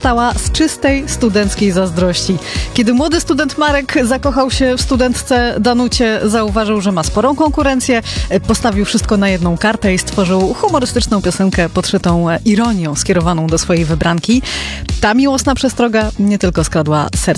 powstała z czystej studenckiej zazdrości. Kiedy młody student Marek zakochał się w studentce Danucie, zauważył, że ma sporą konkurencję, postawił wszystko na jedną kartę i stworzył humorystyczną piosenkę podszytą ironią skierowaną do swojej wybranki. Ta miłosna przestroga nie tylko skradła serce